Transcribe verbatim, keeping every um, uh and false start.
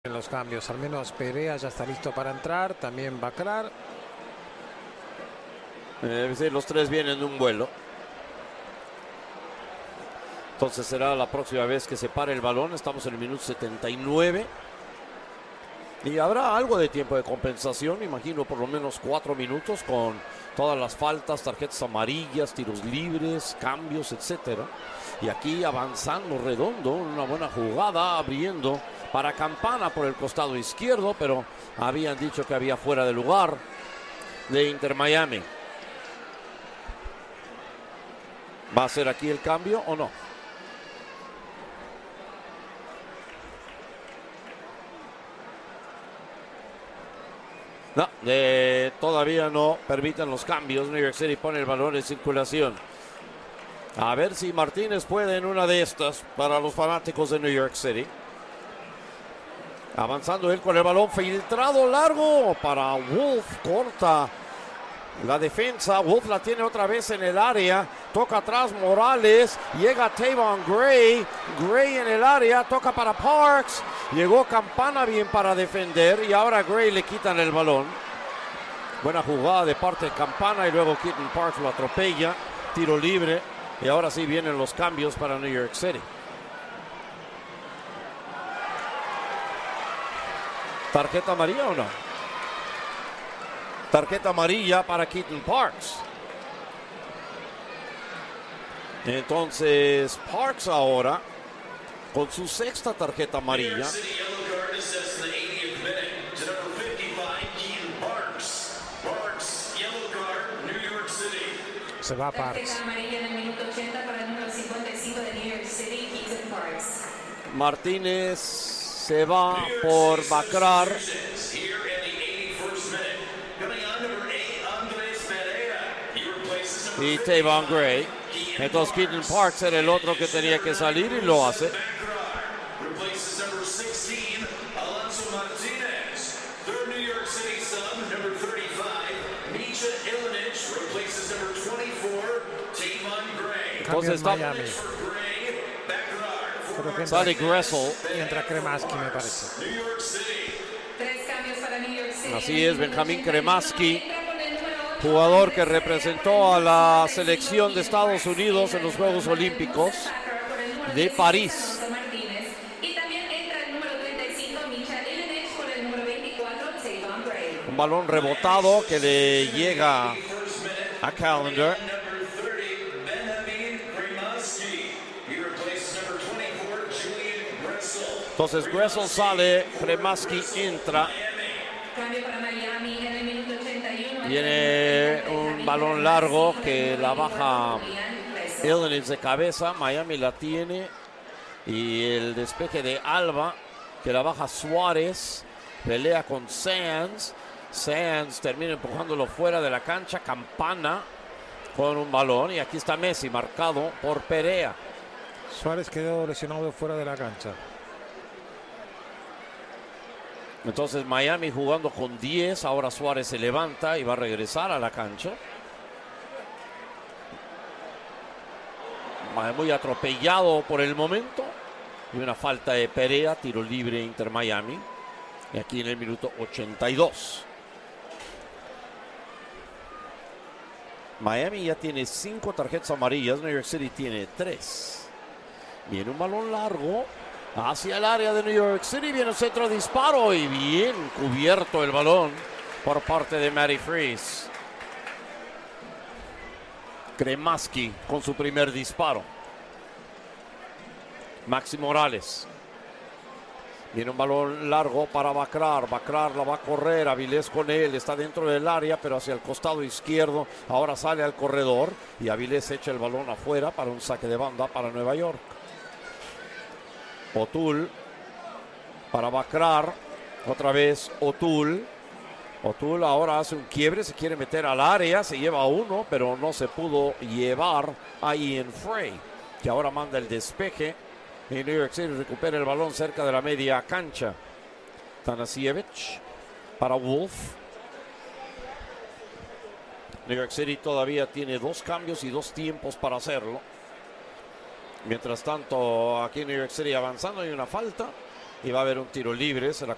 En los cambios, al menos Perea ya está listo para entrar, también Bakrar. Eh, sí, los tres vienen de un vuelo. Entonces será la próxima vez que se pare el balón. Estamos en el minuto setenta y nueve. Y habrá algo de tiempo de compensación, imagino por lo menos cuatro minutos con todas las faltas, tarjetas amarillas, tiros libres, cambios, etcétera. Y aquí avanzando redondo, una buena jugada, abriendo para Campana por el costado izquierdo, pero habían dicho que había fuera de lugar de Inter Miami. ¿Va a ser aquí el cambio o no? No, eh, todavía no permiten los cambios. New York City pone el balón en circulación. A ver si Martínez puede en una de estas para los fanáticos de New York City. Avanzando él con el balón filtrado largo para Wolf. Corta la defensa. Wolf la tiene otra vez en el área. Toca atrás Morales. Llega Tavon Gray. Gray en el área. Toca para Parks. Llegó Campana bien para defender. Y ahora Gray le quitan el balón. Buena jugada de parte de Campana. Y luego Keaton Parks lo atropella. Tiro libre. Y ahora sí vienen los cambios para New York City. ¿Tarjeta amarilla o no? Tarjeta amarilla para Keaton Parks. Entonces Parks ahora con su sexta tarjeta amarilla. Se va Parks. Martínez se va por Bakrar. Y Tavon Gray. Entonces Keaton Parks era el otro que tenía que salir y lo hace. Entonces está Miami. Creo que entra, sale Gressel. y entra Kremaski, me parece. Así es, Benjamín Kremaski, jugador que representó a la selección de Estados Unidos en los Juegos Olímpicos de París. Un balón rebotado que le llega a Callender. Entonces Gressel sale, Kremaski entra. Viene un balón largo que la baja Illinois de cabeza. Miami la tiene. Y el despeje de Alba que la baja Suárez. Pelea con Sands. Sands termina empujándolo fuera de la cancha. Campana con un balón. Y aquí está Messi marcado por Perea. Suárez quedó lesionado fuera de la cancha. Entonces Miami jugando con diez. Ahora Suárez se levanta y va a regresar a la cancha. Muy atropellado por el momento. Y una falta de Perea. Tiro libre Inter Miami. Y aquí en el minuto ochenta y dos. Miami ya tiene cinco tarjetas amarillas. New York City tiene tres. Viene un balón largo hacia el área de New York City. Viene el centro de disparo y bien cubierto el balón por parte de Matty Freeze. Kremaski con su primer disparo. Maxi Morales. Viene un balón largo para Bakrar. Bakrar la va a correr. Avilés con él. Está dentro del área, pero hacia el costado izquierdo. Ahora sale al corredor. Y Avilés echa el balón afuera para un saque de banda para Nueva York. O'Toole para Bakrar. Otra vez O'Toole. O'Toole ahora hace un quiebre. Se quiere meter al área. Se lleva uno, pero no se pudo llevar a Ian Frey, que ahora manda el despeje. Y New York City recupera el balón cerca de la media cancha. Tanasiewicz para Wolf. New York City todavía tiene dos cambios y dos tiempos para hacerlo. Mientras tanto, aquí en New York City avanzando, hay una falta y va a haber un tiro libre. Se la